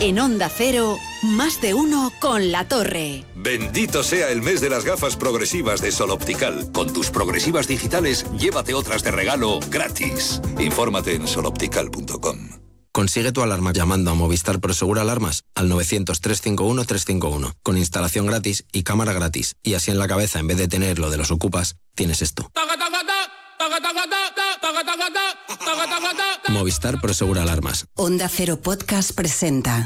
En Onda Cero, más de uno con La Torre. Bendito sea el mes de las gafas progresivas de Sol Optical. Con tus progresivas digitales, llévate otras de regalo gratis. Infórmate en soloptical.com. Consigue tu alarma llamando a Movistar Prosegur Alarmas al 900-351-351, con instalación gratis y cámara gratis. Y así en la cabeza, en vez de tener lo de los ocupas, tienes esto. Movistar Prosegur Alarmas. Onda Cero Podcast presenta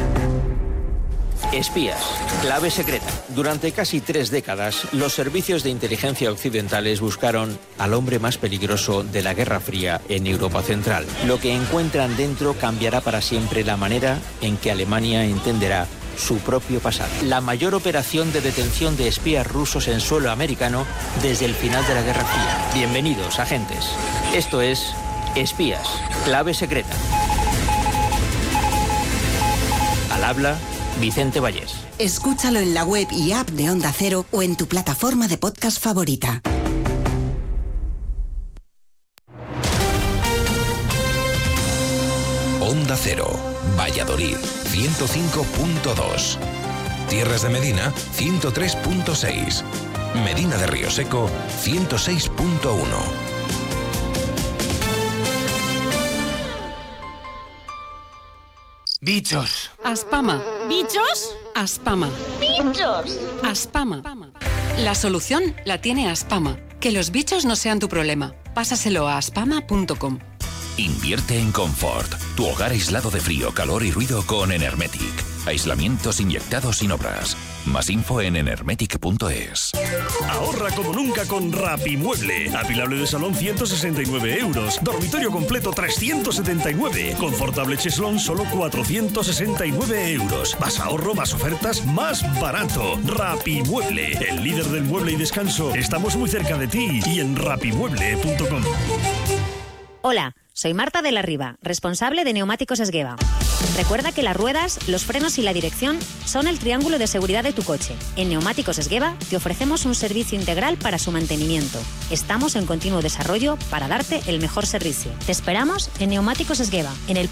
Espías, clave secreta. Durante casi 3 décadas, los servicios de inteligencia occidentales buscaron al hombre más peligroso de la Guerra Fría en Europa Central. Lo que encuentran dentro cambiará para siempre la manera en que Alemania entenderá su propio pasado. La mayor operación de detención de espías rusos en suelo americano desde el final de la Guerra Fría. Bienvenidos, agentes. Esto es Espías, clave secreta. Al habla Vicente Vallés. Escúchalo en la web y app de Onda Cero o en tu plataforma de podcast favorita. Onda Cero, Valladolid, 105.2. Tierras de Medina, 103.6. Medina de Río Seco, 106.1. Bichos. Aspama. ¿Bichos? Aspama. ¡Bichos! Aspama. La solución la tiene Aspama. Que los bichos no sean tu problema. Pásaselo a aspama.com. Invierte en confort. Tu hogar aislado de frío, calor y ruido con Enermetic. Aislamientos inyectados sin obras. Más info en enermetic.es. Ahorra como nunca con Rapimueble. Apilable de salón 169 euros. Dormitorio completo 379. Confortable cheslón solo 469 euros. Más ahorro, más ofertas, más barato. Rapimueble, el líder del mueble y descanso. Estamos muy cerca de ti y en rapimueble.com. Hola, soy Marta de la Riva, responsable de Neumáticos Esgueva. Recuerda que las ruedas, los frenos y la dirección son el triángulo de seguridad de tu coche. En Neumáticos Esgueva te ofrecemos un servicio integral para su mantenimiento. Estamos en continuo desarrollo para darte el mejor servicio. Te esperamos en Neumáticos Esgueva, en el